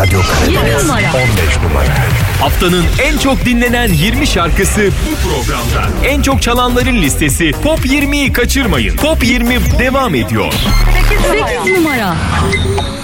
Radyo Karadeniz 15 numara. Haftanın en çok dinlenen 20 şarkısı bu programda. En çok çalanların listesi Top 20'yi kaçırmayın. Top 20 devam ediyor. 8 numara.